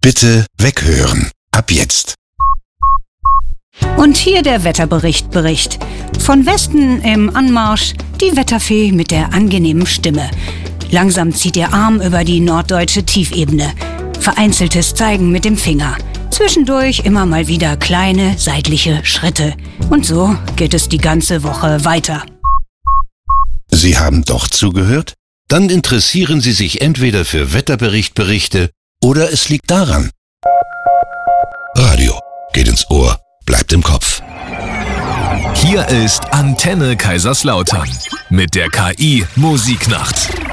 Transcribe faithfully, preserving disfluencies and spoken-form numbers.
Bitte weghören. Ab jetzt. Und hier der Wetterbericht Bericht. Von Westen im Anmarsch die Wetterfee mit der angenehmen Stimme. Langsam zieht ihr Arm über die norddeutsche Tiefebene. Vereinzeltes Zeigen mit dem Finger. Zwischendurch immer mal wieder kleine seitliche Schritte. Und so geht es die ganze Woche weiter. Sie haben doch zugehört? Dann interessieren Sie sich entweder für Wetterberichtberichte oder es liegt daran. Radio geht ins Ohr, bleibt im Kopf. Hier ist Antenne Kaiserslautern mit der K I Musiknacht.